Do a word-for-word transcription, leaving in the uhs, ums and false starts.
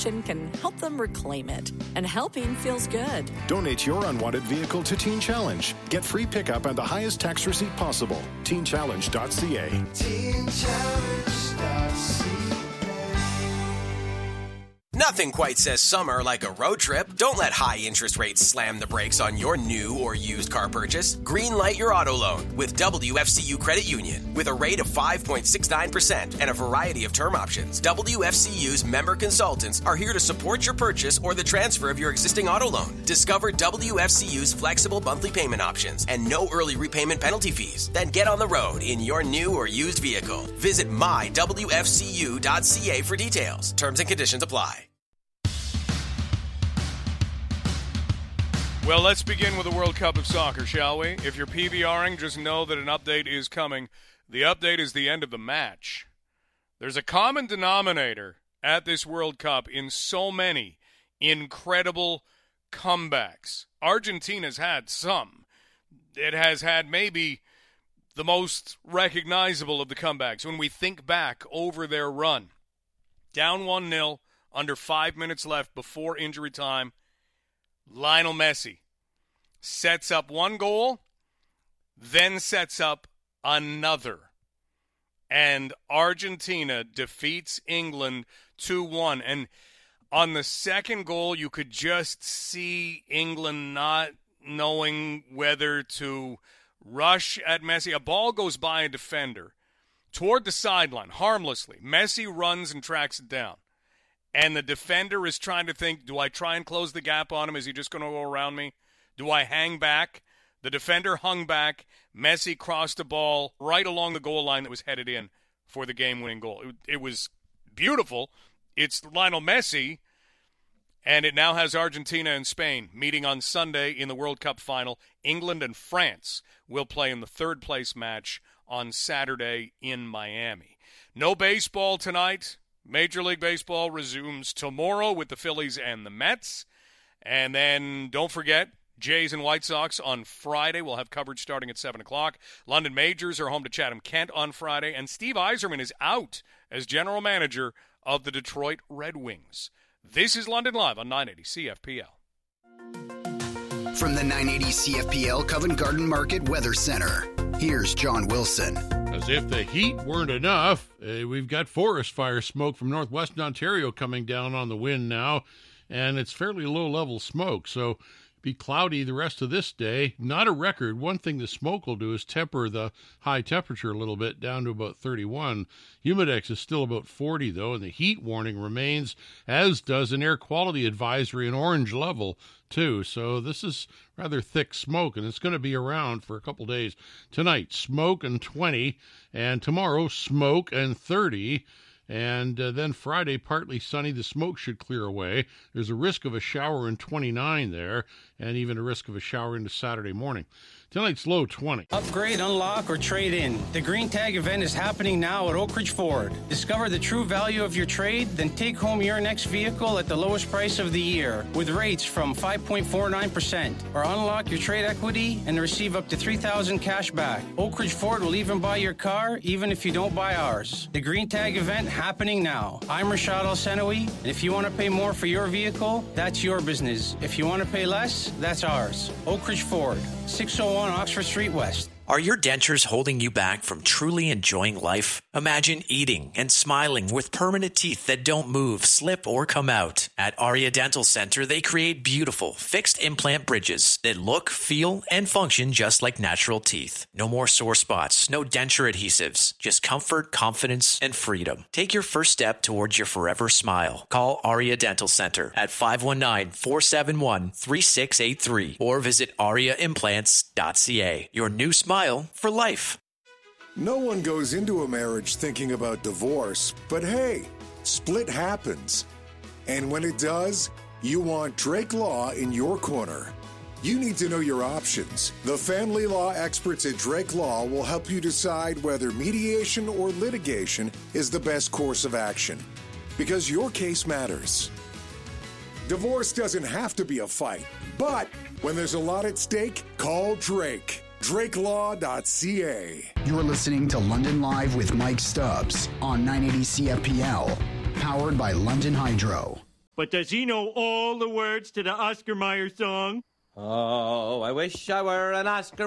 donation can help them reclaim it. And helping feels good. Donate your unwanted vehicle to Teen Challenge. Get free pickup and the highest tax receipt possible. teen challenge dot c a. teen challenge dot c a. Nothing quite says summer like a road trip. Don't let high interest rates slam the brakes on your new or used car purchase. Greenlight your auto loan with W F C U Credit Union. With a rate of five point six nine percent and a variety of term options, W F C U's member consultants are here to support your purchase or the transfer of your existing auto loan. Discover W F C U's flexible monthly payment options and no early repayment penalty fees. Then get on the road in your new or used vehicle. Visit my W F C U dot c a for details. Terms and conditions apply. Well, let's begin with the World Cup of Soccer, shall we? If you're PVRing, just know that an update is coming. The update is the end of the match. There's a common denominator at this World Cup in so many incredible comebacks. Argentina's had some. It has had maybe the most recognizable of the comebacks when we think back over their run. Down one nil, under five minutes left before injury time. Lionel Messi sets up one goal, then sets up another. And Argentina defeats England two one. And on the second goal, you could just see England not knowing whether to rush at Messi. A ball goes by a defender toward the sideline, harmlessly. Messi runs and tracks it down. And the defender is trying to think, do I try and close the gap on him? Is he just going to go around me? Do I hang back? The defender hung back. Messi crossed the ball right along the goal line that was headed in for the game-winning goal. It, it was beautiful. It's Lionel Messi, and it now has Argentina and Spain meeting on Sunday in the World Cup final. England and France will play in the third-place match on Saturday in Miami. No baseball tonight. Major League Baseball resumes tomorrow with the Phillies and the Mets. And then don't forget, Jays and White Sox on Friday. We'll have coverage starting at seven o'clock. London Majors are home to Chatham-Kent on Friday. And Steve Yzerman is out as general manager of the Detroit Red Wings. This is London Live on nine eighty C F P L. From the nine eighty C F P L Covent Garden Market Weather Center, here's John Wilson. As if the heat weren't enough, uh, we've got forest fire smoke from northwestern Ontario coming down on the wind now, and it's fairly low-level smoke, so be cloudy the rest of this day. Not a record. One thing the smoke will do is temper the high temperature a little bit down to about thirty-one. Humidex is still about forty, though, and the heat warning remains, as does an air quality advisory, an orange level, too. So this is rather thick smoke, and it's going to be around for a couple days. Tonight, smoke and twenty, and tomorrow, smoke and thirty. And uh, then Friday, partly sunny. The smoke should clear away. There's a risk of a shower in twenty-nine there, and even a risk of a shower into Saturday morning. Tonight's low twenty. Upgrade, unlock, or trade in. The Green Tag event is happening now at Oak Ridge Ford. Discover the true value of your trade, then take home your next vehicle at the lowest price of the year with rates from five point four nine percent. Or unlock your trade equity and receive up to three thousand dollars cash back. Oak Ridge Ford will even buy your car, even if you don't buy ours. The Green Tag event happening now. I'm Rashad Al-Senawi, and if you want to pay more for your vehicle, that's your business. If you want to pay less, that's ours. Oak Ridge Ford, six oh one Oxford Street West. Are your dentures holding you back from truly enjoying life? Imagine eating and smiling with permanent teeth that don't move, slip, or come out. At Aria Dental Center, they create beautiful, fixed implant bridges that look, feel, and function just like natural teeth. No more sore spots, no denture adhesives, just comfort, confidence, and freedom. Take your first step towards your forever smile. Call Aria Dental Center at five one nine, four seven one, three six eight three or visit aria implants dot c a. Your new smile for life. No one goes into a marriage thinking about divorce, but hey, split happens. And when it does, you want Drake Law in your corner. You need to know your options. The family law experts at Drake Law will help you decide whether mediation or litigation is the best course of action, because your case matters. Divorce doesn't have to be a fight, but when there's a lot at stake, call Drake. drake law dot c a. You're listening to London Live with Mike Stubbs on nine eighty C F P L, powered by London Hydro. but does he know all the words to the Oscar Mayer song? Oh, I wish I were an Oscar